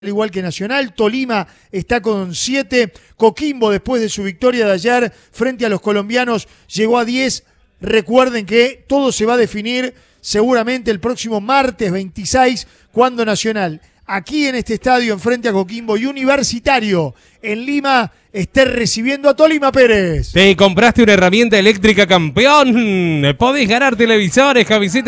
al igual que Nacional. Tolima está con 7. Coquimbo, después de su victoria de ayer frente a los colombianos, llegó a 10. Recuerden que todo se va a definir seguramente el próximo martes 26, cuando Nacional, aquí en este estadio, enfrente a Coquimbo, y Universitario en Lima, esté recibiendo a Tolima Pérez. Te compraste una herramienta eléctrica campeón. Podés ganar televisores, camisetas.